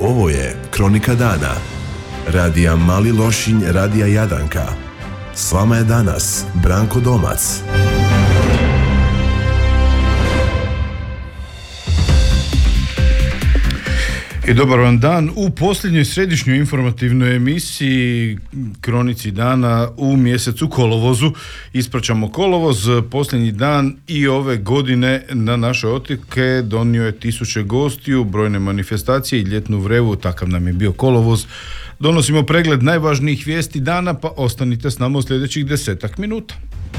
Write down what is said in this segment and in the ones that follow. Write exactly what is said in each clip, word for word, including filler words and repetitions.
Ovo je Kronika dana. Radija Mali Lošinj, Radija Jadranka. S vama je danas Branko Domac. I dobar vam dan u posljednjoj središnjoj informativnoj emisiji Kronici dana u mjesecu kolovozu. Ispraćamo kolovoz, posljednji dan i ove godine na naše otoke donio je tisuće gostiju, brojne manifestacije i ljetnu vrevu, takav nam je bio kolovoz. Donosimo pregled najvažnijih vijesti dana, pa ostanite s nama u sljedećih desetak minuta.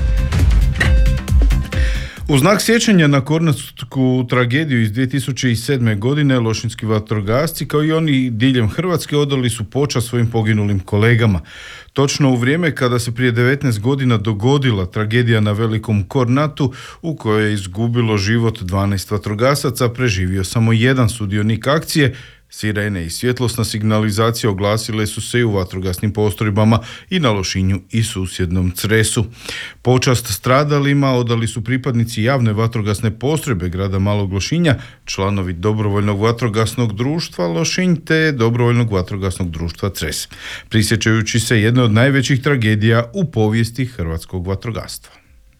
U znak sjećanja na kornatsku tragediju iz dvije tisuće sedme. godine lošinjski vatrogasci kao i oni diljem Hrvatske odali su počast svojim poginulim kolegama. Točno u vrijeme kada se prije devetnaest godina dogodila tragedija na Velikom Kornatu u kojoj je izgubilo život dvanaest vatrogasaca, preživio samo jedan sudionik akcije. Sirene i svjetlosna signalizacija oglasile su se i u vatrogasnim postrojbama i na Lošinju i susjednom Cresu. Počast stradalima odali su pripadnici javne vatrogasne postrojbe grada Malog Lošinja, članovi dobrovoljnog vatrogasnog društva Lošinj te dobrovoljnog vatrogasnog društva Cres, prisjećajući se jedne od najvećih tragedija u povijesti hrvatskog vatrogastva.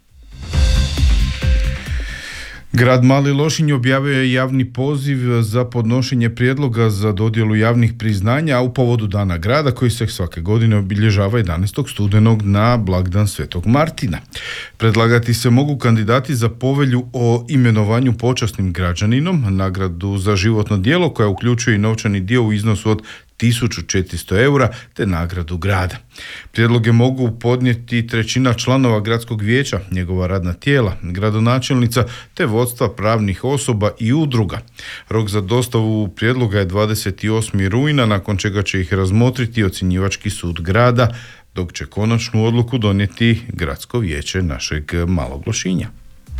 Grad Mali Lošinj objavio je javni poziv za podnošenje prijedloga za dodjelu javnih priznanja, a u povodu Dana grada koji se svake godine obilježava jedanaestog studenog na blagdan Svetog Martina. Predlagati se mogu kandidati za povelju o imenovanju počasnim građaninom, nagradu za životno djelo koja uključuje i novčani dio u iznosu od tisuću četiristo eura te nagradu grada. Prijedloge mogu podnijeti trećina članova gradskog vijeća, njegova radna tijela, gradonačelnica te vodstva pravnih osoba i udruga. Rok za dostavu prijedloga je dvadeset osmog rujna, nakon čega će ih razmotriti ocjenjivački sud grada, dok će konačnu odluku donijeti gradsko vijeće našeg Malog Lošinja.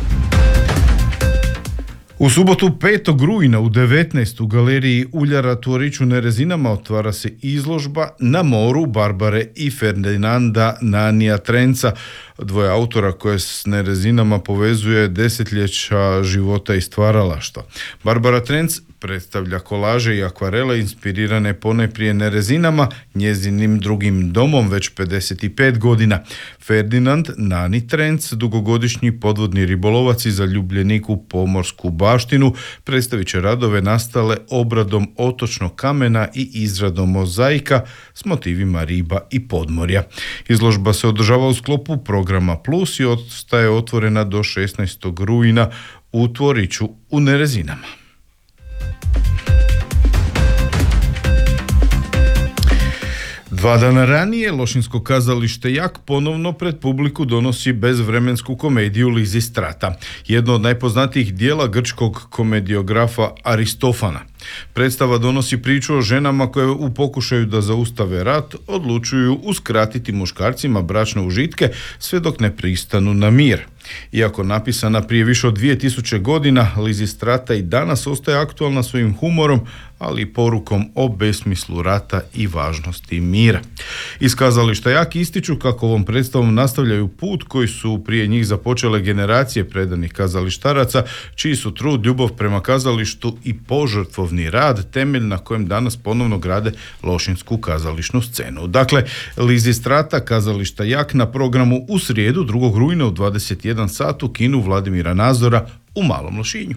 U subotu petog rujna u devetnaest u galeriji Uljara Tvorić u Nerezinama otvara se izložba Na moru Barbare i Ferdinanda Nanija Trenca, dvoje autora koje s Nerezinama povezuje desetljeća života i stvaralaštva. Barbara Trenc predstavlja kolaže i akvarele inspirirane ponajprije Nerezinama, njezinim drugim domom već pedeset pet godina. Ferdinand Nani Trenc, dugogodišnji podvodni ribolovac i zaljubljenik u pomorsku baštinu, predstavit će radove nastale obradom otočnog kamena i izradom mozaika s motivima riba i podmorja. Izložba se održava u sklopu programa Plus i ostaje otvorena do šesnaestog rujna u Tvoriću u Nerezinama. Dva dana ranije Lošinjsko kazalište Jak ponovno pred publiku donosi bezvremensku komediju Lizistrata, jedno od najpoznatijih dijela grčkog komediografa Aristofana. Predstava donosi priču o ženama koje u pokušaju da zaustave rat odlučuju uskratiti muškarcima bračne užitke sve dok ne pristanu na mir. Iako napisana prije više od dvije tisuće godina, Lizistrata i danas ostaje aktualna svojim humorom, ali i porukom o besmislu rata i važnosti mira. Iz kazališta Jak ističu kako ovom predstavom nastavljaju put koji su prije njih započele generacije predanih kazalištaraca, čiji su trud, ljubav prema kazalištu i požrtvovni rad temelj na kojem danas ponovno grade lošinjsku kazališnu scenu. Dakle, Lizistrata kazališta Jak na programu u srijedu drugog rujna u dvadeset jedan sat u kinu Vladimira Nazora u Malom Lošinju.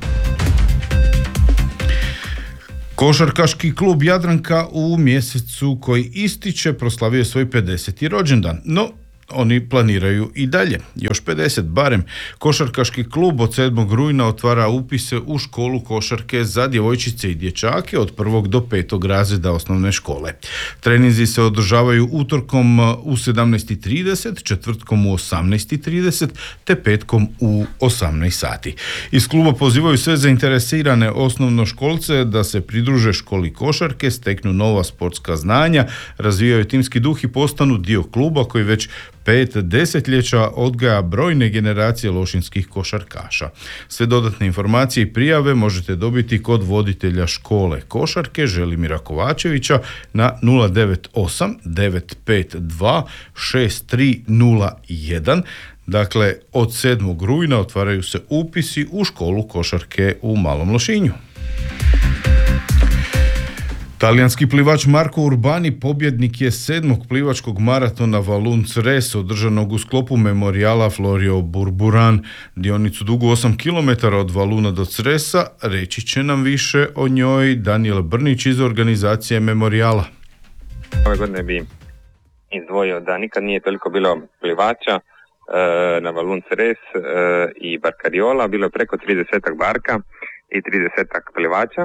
Košarkaški klub Jadranka u mjesecu koji ističe proslavio svoj pedeseti rođendan, no oni planiraju i dalje, još pedeset barem. Košarkaški klub od sedmog rujna otvara upise u školu košarke za djevojčice i dječake od prvog do petog razreda osnovne škole. Treninzi se održavaju utorkom u sedamnaest i trideset, četvrtkom u osamnaest i trideset te petkom u osamnaest sati. Iz kluba pozivaju sve zainteresirane osnovnoškolce da se pridruže školi košarke, steknu nova sportska znanja, razvijaju timski duh i postanu dio kluba koji već pet desetljeća odgaja brojne generacije lošinskih košarkaša. Sve dodatne informacije i prijave možete dobiti kod voditelja škole košarke Želimira Kovačevića na nula devet osam devet pet dva šest tri nula jedan. Dakle, od sedmog rujna otvaraju se upisi u školu košarke u Malom Lošinju. Talijanski plivač Marco Urbani pobjednik je sedmog plivačkog maratona Valun-Cres održanog u sklopu memorijala Florio Burburan. Dionicu dugu osam kilometara od Valuna do Cresa reći će nam više o njoj Daniel Brnić iz organizacije memorijala. Ove godine bi izdvojio da nikad nije toliko bilo plivača e, na Valun-Cres e, i Barkariola, bilo je preko tridesetak barka i tridesetak plivača.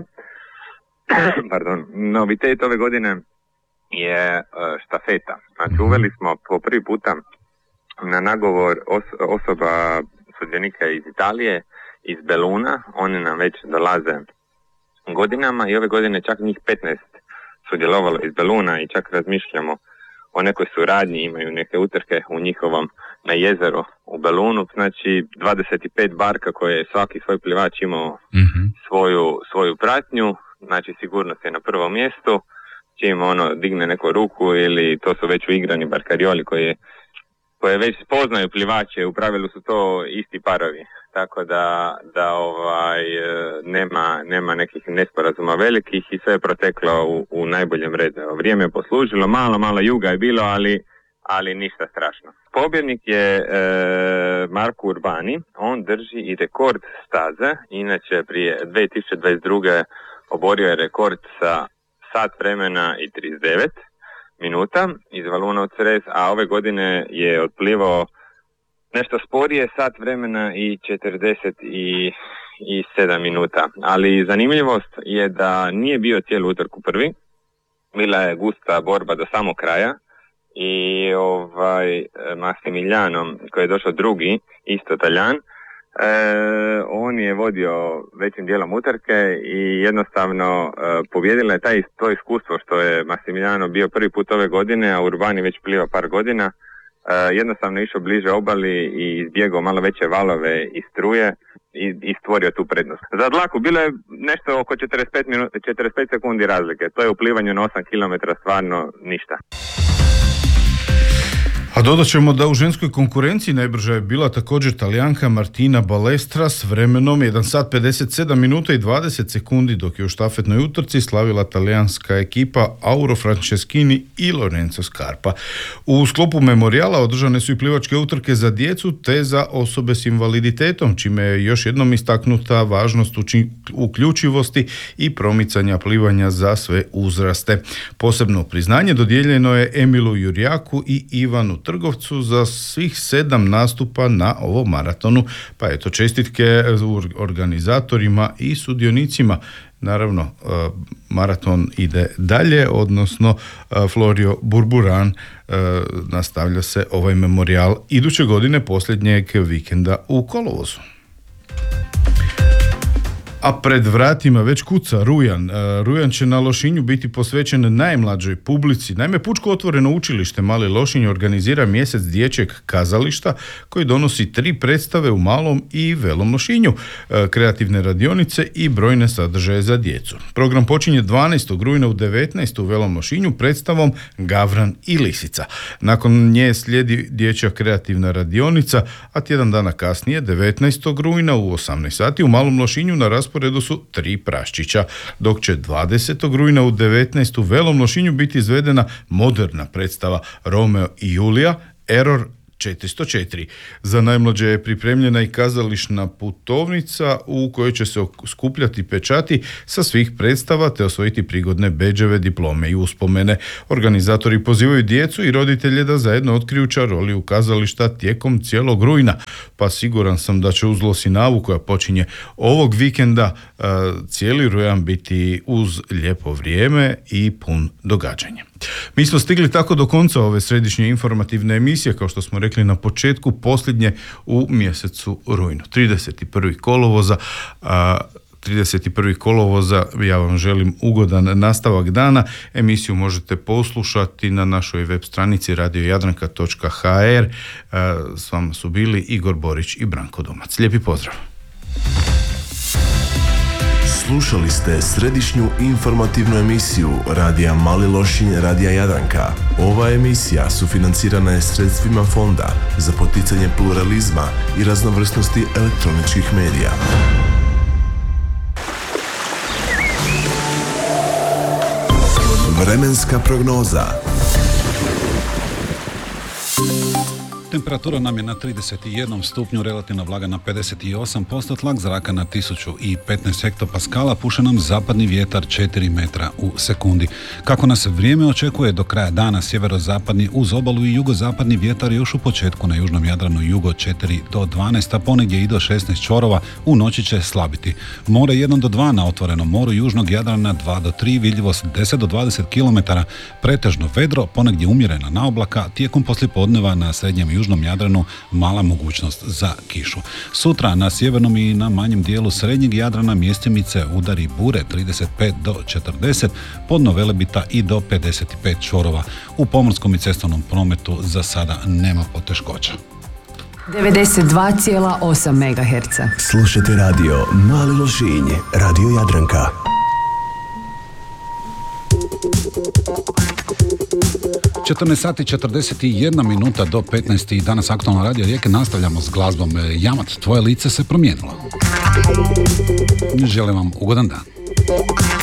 Pardon. Novitet ove godine je štafeta. Znači uveli smo po prvi puta na nagovor os- osoba sudionika iz Italije, iz Beluna. Oni nam već dolaze godinama i ove godine čak njih petnaest sudjelovalo iz Beluna i čak razmišljamo o nekoj suradnji, imaju neke utrke u njihovom na jezeru u Belunu, znači dvadeset pet barka koje je svaki svoj plivač imao mm-hmm. svoju, svoju pratnju. Znači sigurnost je na prvom mjestu, čim ono digne neku ruku ili to su već uigrani barkarioli koji koje već spoznaju plivače, u pravilu su to isti parovi, tako da, da ovaj, nema, nema nekih nesporazuma velikih i sve je proteklo u, u najboljem redu. Vrijeme je poslužilo, malo, malo juga je bilo, ali, ali ništa strašno. Pobjednik je e, Marco Urbani, on drži i rekord staze, inače prije dvije tisuće dvadeset druge oborio je rekord sa sat vremena i trideset devet minuta iz Valuna u Cres, a ove godine je otplivao nešto sporije, sat vremena i četrdeset sedam minuta. Ali zanimljivost je da nije bio cijelu utrku prvi, bila je gusta borba do samog kraja i ovaj Massimiliano koji je došao drugi, isto Taljan, E, on je vodio većim dijelom utrke i jednostavno e, pobjedila je taj, to iskustvo što je Massimiliano bio prvi put ove godine, a Urbani već pliva par godina, e, jednostavno išao bliže obali i izbjegao malo veće valove i struje i, i stvorio tu prednost. Za dlaku bilo je nešto oko četrdeset pet, minu, četrdeset pet sekundi razlike, to je u plivanju na osam kilometara stvarno ništa. A dodat ćemo da u ženskoj konkurenciji najbrža je bila također Talijanka Martina Balestra s vremenom jedan sat pedeset sedam minuta i dvadeset sekundi, dok je u štafetnoj utrci slavila talijanska ekipa Auro Franceschini i Lorenzo Scarpa. U sklopu memorijala održane su i plivačke utrke za djecu te za osobe s invaliditetom, čime je još jednom istaknuta važnost uči- uključivosti i promicanja plivanja za sve uzraste. Posebno priznanje dodijeljeno je Emilu Jurjaku i Ivanu Trgovcu za svih sedam nastupa na ovom maratonu, pa eto čestitke organizatorima i sudionicima. Naravno, maraton ide dalje, odnosno Florio Burburan, nastavlja se ovaj memorijal iduće godine posljednjeg vikenda u kolovozu. A pred vratima već kuca Rujan. Rujan će na Lošinju biti posvećen najmlađoj publici. Naime, Pučko otvoreno učilište Mali Lošinj organizira mjesec dječjeg kazališta koji donosi tri predstave u Malom i Velom Lošinju, kreativne radionice i brojne sadržaje za djecu. Program počinje dvanaestog rujna u devetnaest u Velom Lošinju predstavom Gavran i Lisica. Nakon nje slijedi dječja kreativna radionica, a tjedan dana kasnije, devetnaestog rujna u osamnaest sati u Malom Lošinju na rasporedu redu su tri praščića, dok će dvadesetog rujna u devetnaest u Velom Lošinju biti izvedena moderna predstava Romeo i Julija, Error četiristo četiri. Za najmlađe je pripremljena i kazališna putovnica u kojoj će se skupljati pečati sa svih predstava te osvojiti prigodne bedževe, diplome i uspomene. Organizatori pozivaju djecu i roditelje da zajedno otkriju čaroliju kazališta tijekom cijelog rujna, pa siguran sam da će uz Losinavu koja počinje ovog vikenda cijeli rujan biti uz lijepo vrijeme i pun događanja. Mi smo stigli tako do konca ove središnje informativne emisije, kao što smo rekli na početku, posljednje u mjesecu rujnu. trideset prvi kolovoza, a trideset prvi kolovoza, ja vam želim ugodan nastavak dana. Emisiju možete poslušati na našoj web stranici radio jadranka točka ha er. S vama su bili Igor Borić i Branko Domac. Lijepi pozdrav. Slušali ste središnju informativnu emisiju Radija Mali Lošinj, Radija Jadranka. Ova emisija sufinancirana je sredstvima Fonda za poticanje pluralizma i raznovrsnosti elektroničkih medija. Vremenska prognoza. Temperatura nam je na trideset jedan stupnju, relativna vlaga na pedeset osam posto, tlak zraka na tisuću petnaest hektopaskala, puše nam zapadni vjetar četiri metra u sekundi. Kako nas vrijeme očekuje do kraja dana, sjeverozapadni uz obalu i jugozapadni vjetar još u početku na južnom Jadranu jugo četiri do dvanaest, a ponegdje i do šesnaest čorova, u noći će slabiti. More jedan do dva na otvorenom moru južnog Jadrana, dva do tri, vidljivost deset do dvadeset kilometara, pretežno vedro, ponegdje umjerena naoblaka, tijekom poslijepodneva na srednjem južnom Jadranu mala mogućnost za kišu. Sutra na sjevernom i na manjem dijelu srednjeg Jadrana mjestimice udari bure trideset pet do četrdeset, podno Velebita i do pedeset pet čvorova. U pomorskom i cestovnom prometu za sada nema poteškoća. devedeset dva zarez osam megaherca. Slušajte radio Mali Lošinj, Radio Jadranka. četrnaest sati četrdeset jedna minuta do petnaest i danas aktualna radio Rijeke. Nastavljamo s glazbom. Jamat, tvoje lice se promijenilo. Želim vam ugodan dan.